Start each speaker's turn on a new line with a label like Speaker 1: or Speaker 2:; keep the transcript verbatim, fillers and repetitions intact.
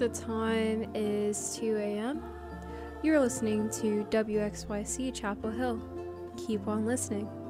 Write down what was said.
Speaker 1: The time is two a.m. You're listening to W X Y C Chapel Hill. Keep on listening.